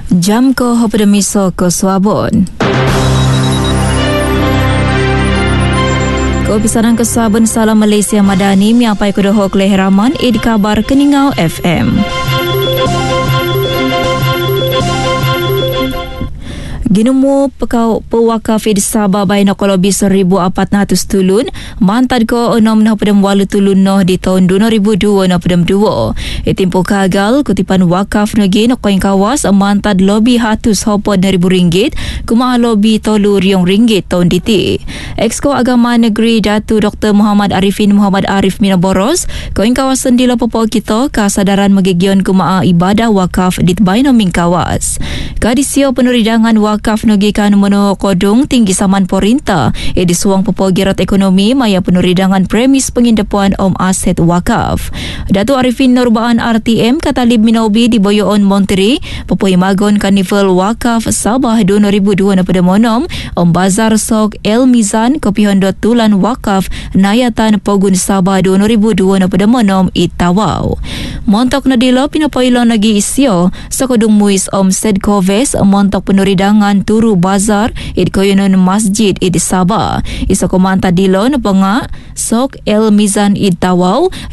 Jam ko pada miso ko Swabon. Ko pisanan ke Swabon Salam Malaysia Madani miapai ko dohok leheraman kabar Keningau FM. Ginumu pewakaf di Sabah baina kolobi 1,400 tulun mantad ko 6.8 tulun noh di tahun 2002 Itimpo kagal kutipan wakaf nagi no koin kawas mantad lobi hatus hopod RM1,000 kuma lobi tolu RM3 tahun diti. Exco Agama Negeri Datu Dr. Muhammad Arifin Muhammad Arif Minaboros koin kawasan di lopopo kita kasadaran magigion kuma ibadah wakaf di baina ming kawas. Kadisio penuridangan wakaf nagi kan meno kodong tinggi saman porinta di suang pepogirat ekonomi maya penuridangan premis pengindepuan aset wakaf. Datuk Arifin Nurbaan RTM katalib minaubi di Boyoon Monterey pepoi magon Karnival Wakaf Sabah 2002 pada monom bazar sok El Mizan kopihon tulan wakaf nayatan Pogun Sabah 2002 pada monom Itawau. Montok nadilo pinapoilo nagi isyo sakodung muis Sed Koves montok penuridangan turu bazar koyonon masjid di Sabah. Isa komanta dilo na panga sok El Mizan Itawau